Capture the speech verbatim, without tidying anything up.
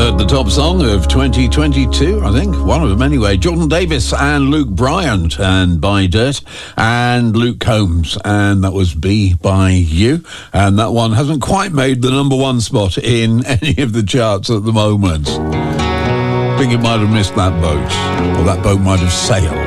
heard the top song of twenty twenty-two, I think. One of them anyway. Jordan Davis and Luke Bryant and Buy Dirt, and Luke Combs, and that was Be By You. And that one hasn't quite made the number one spot in any of the charts at the moment. I think it might have missed that boat, or that boat might have sailed.